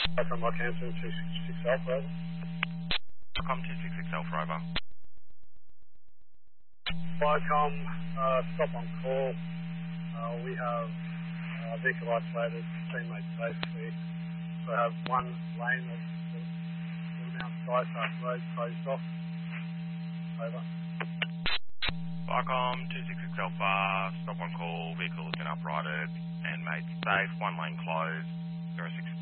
From my cancer 266 Alpha. Com 266 Alpha over. Viacom, stop on call. We have vehicle isolated, teammate safety. So I have one lane of the Mount Skypark Road closed off. Over. Viacom 266 Alpha, stop on call, vehicle has been uprighted and made safe, one lane closed, 06